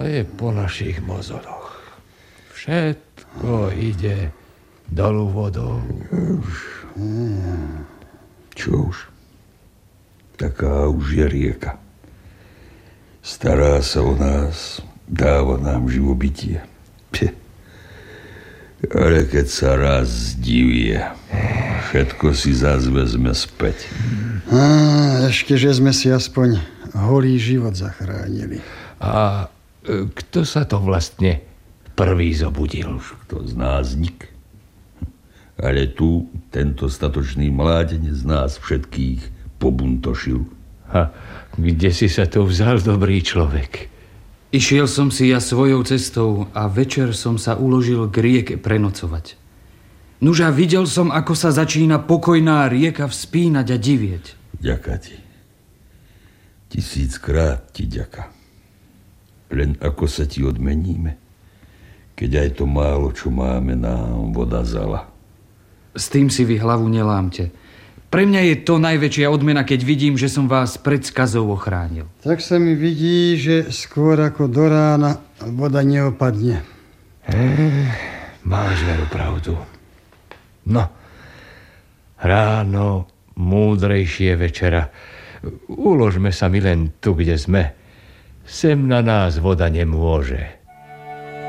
To je po našich mozoroch. Všetko ide dolu vodou. Čo už? Taká už je rieka. Stará sa o nás, dáva nám živobytie. Ale keď sa raz zdivie, všetko si zás vezme späť. Ešte, že sme si aspoň holý život zachránili. A kto sa to vlastne prvý zobudil? Už kto z nás nik. Ale tu tento statočný mládenec nás všetkých pobuntošil. Kde si sa to vzal, dobrý človek? Išiel som si ja svojou cestou a večer som sa uložil k rieke prenocovať. Nuža videl som, ako sa začína pokojná rieka vzpínať a divieť. Ďaká ti. 1000-krát ti ďaká. Len ako sa ti odmeníme, keď aj to málo, čo máme, nám voda zala. S tým si vy hlavu nelámte. Pre mňa je to najväčšia odmena, keď vidím, že som vás pred skazou ochránil. Tak sa mi vidí, že skôr ako do rána voda neopadne. Máš veru pravdu. No, ráno múdrejšie večera. Uložme sa mi len tu, kde sme. Sem na nás voda nemôže.